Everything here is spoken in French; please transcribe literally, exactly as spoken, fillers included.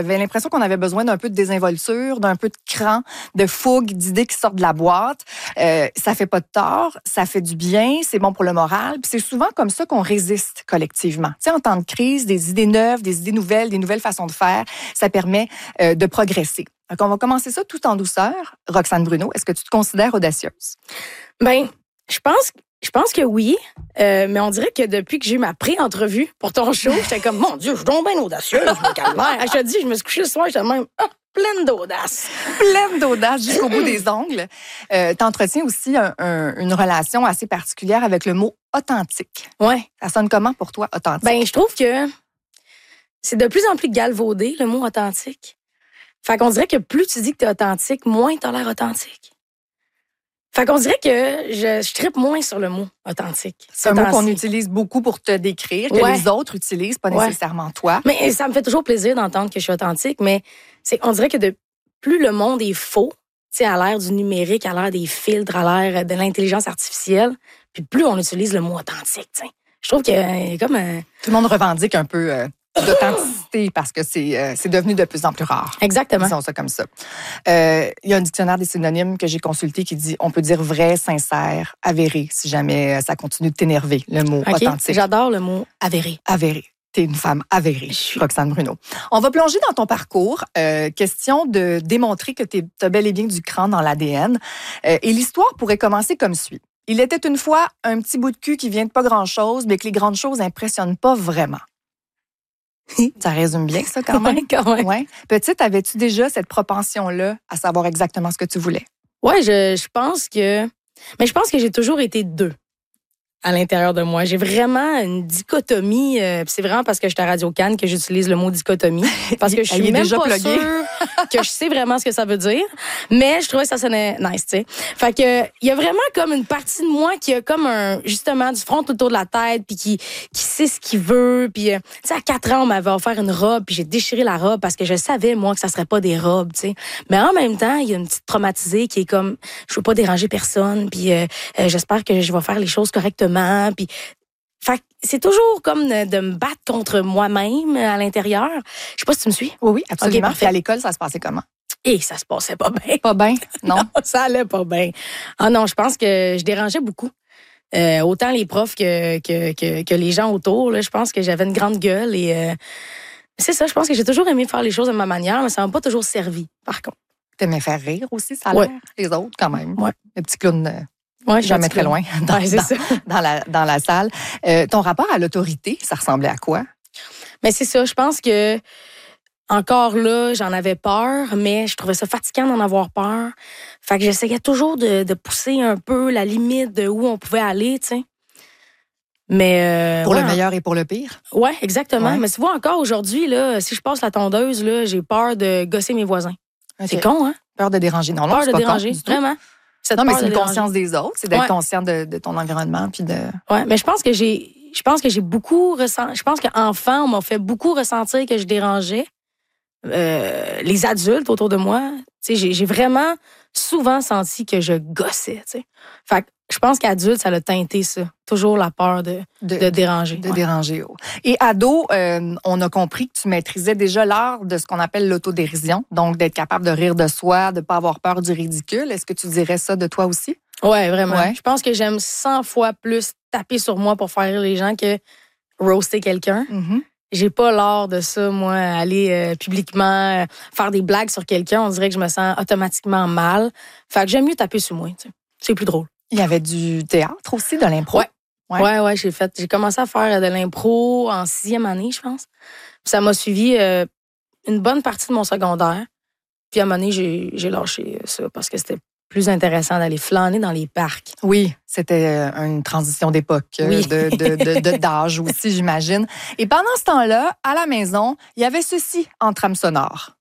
J'avais l'impression qu'on avait besoin d'un peu de désinvolture, d'un peu de cran, de fougue, d'idées qui sortent de la boîte. Euh, ça fait pas de tort, ça fait du bien, c'est bon pour le moral. Puis c'est souvent comme ça qu'on résiste collectivement. Tu sais, en temps de crise, des idées neuves, des idées nouvelles, des nouvelles façons de faire, ça permet euh, de progresser. Donc, on va commencer ça tout en douceur. Roxane Bruno, est-ce que tu te considères audacieuse? Ben, je pense Je pense que oui, euh, mais on dirait que depuis que j'ai eu ma pré-entrevue pour ton show, j'étais comme, mon Dieu, je suis donc bien audacieuse, je me calvaire. Je te dis, je me suis couchée ce soir, j'étais même ah, pleine d'audace. Pleine d'audace jusqu'au bout des ongles. Euh, tu entretiens aussi un, un, une relation assez particulière avec le mot authentique. Ouais. Ça sonne comment pour toi, authentique? Ben, je trouve que c'est de plus en plus galvaudé, le mot authentique. Fait qu'on dirait que plus tu dis que t'es authentique, moins t'as l'air authentique. Fait qu'on dirait que je, je trippe moins sur le mot authentique. C'est un mot qu'on utilise beaucoup pour te décrire, que ouais. les autres utilisent, pas nécessairement ouais. toi. Mais ça me fait toujours plaisir d'entendre que je suis authentique, mais c'est, on dirait que de plus le monde est faux, tu sais, à l'ère du numérique, à l'ère des filtres, à l'ère de l'intelligence artificielle, puis plus on utilise le mot authentique, tu sais. Je trouve que euh, comme un... Tout le monde revendique un peu... Euh... d'authenticité parce que c'est euh, c'est devenu de plus en plus rare. Exactement. Disons ça comme ça. Euh, il y a un dictionnaire des synonymes que j'ai consulté qui dit on peut dire vrai, sincère, avéré si jamais ça continue de t'énerver, le mot okay. authentique. J'adore le mot avéré. Avéré. T'es une femme avérée, Roxane Bruno. On va plonger dans ton parcours. Euh, question de démontrer que t'as bel et bien du cran dans l'A D N. Euh, et l'histoire pourrait commencer comme suit. Il était une fois un petit bout de cul qui vient de pas grand-chose, mais que les grandes choses impressionnent pas vraiment. Ça résume bien ça quand même. Ouais, quand même. Ouais. Petite, avais-tu déjà cette propension-là à savoir exactement ce que tu voulais? Ouais, je, je pense que... Mais je pense que j'ai toujours été deux à l'intérieur de moi. J'ai vraiment une dichotomie. Euh, c'est vraiment parce que j'étais à Radio-Can que j'utilise le mot dichotomie. Parce que je suis même déjà pas plugué. sûre que je sais vraiment ce que ça veut dire. Mais je trouvais que ça sonnait nice, tu sais. Fait que il y a vraiment comme une partie de moi qui a comme un justement du front autour de la tête puis qui qui sait ce qu'il veut. Puis euh, tu sais, à quatre ans, on m'avait offert une robe puis j'ai déchiré la robe parce que je savais moi que ça serait pas des robes, tu sais. Mais en même temps, il y a une petite traumatisée qui est comme je veux pas déranger personne puis euh, euh, j'espère que je vais faire les choses correctement. Puis, fait, c'est toujours comme de, de me battre contre moi-même à l'intérieur. Je sais pas si tu me suis. Oui, oui, absolument. Okay, puis à l'école, ça se passait comment? Et ça se passait pas bien. Pas bien, non? non? Ça allait pas bien. Ah non, je pense que je dérangeais beaucoup. Euh, autant les profs que, que, que, que les gens autour. Là, je pense que j'avais une grande gueule. Et euh, c'est ça, je pense que j'ai toujours aimé faire les choses de ma manière, mais ça m'a pas toujours servi, par contre. T'aimais faire rire aussi, ça a l'air? Ouais. Les autres, quand même. Ouais. Le petit clown... Euh... Ouais, jamais très loin dans, ouais, c'est dans, ça. dans, la, dans la salle. Euh, ton rapport à l'autorité, ça ressemblait à quoi? Mais c'est ça, je pense que encore là, j'en avais peur, mais je trouvais ça fatigant d'en avoir peur. Fait que j'essayais toujours de, de pousser un peu la limite de où on pouvait aller, tu sais. Mais euh, pour ouais, le meilleur et pour le pire? Ouais, exactement. Ouais. Mais tu vois, encore aujourd'hui, là, si je passe la tondeuse, là, j'ai peur de gosser mes voisins. Okay. C'est con, hein? Peur de déranger. Non, non, peur c'est de pas déranger, con, du tout. vraiment. Cette non, mais c'est de une déranger. conscience des autres, c'est d'être ouais. conscient de, de ton environnement puis de. Ouais, mais je pense que j'ai, je pense que j'ai beaucoup ressenti. Je pense qu'enfant, on m'a fait beaucoup ressentir que je dérangeais euh, les adultes autour de moi. Tu sais, j'ai, j'ai vraiment souvent senti que je gossais. Tu sais, fait que je pense qu'adulte, ça l'a teinté ça. Toujours la peur de, de, de déranger. De ouais. déranger. Oh. Et ado, euh, on a compris que tu maîtrisais déjà l'art de ce qu'on appelle l'autodérision, donc d'être capable de rire de soi, de ne pas avoir peur du ridicule. Est-ce que tu dirais ça de toi aussi? Ouais, vraiment. Ouais. Je pense que j'aime cent fois plus taper sur moi pour faire rire les gens que roaster quelqu'un. Mm-hmm. J'ai pas l'art de ça, moi, aller euh, publiquement euh, faire des blagues sur quelqu'un. On dirait que je me sens automatiquement mal. Fait que j'aime mieux taper sur moi. Tu sais. C'est plus drôle. Il y avait du théâtre aussi, de l'impro. Ouais. Ouais, ouais, ouais j'ai fait. J'ai commencé à faire de l'impro en sixième année, je pense. Puis ça m'a suivi euh, une bonne partie de mon secondaire. Puis à un moment donné, j'ai, j'ai lâché ça parce que c'était plus intéressant d'aller flâner dans les parcs. Oui, c'était une transition d'époque, oui. de, de, de, de, d'âge aussi, j'imagine. Et pendant ce temps-là, à la maison, il y avait ceci en trame sonore.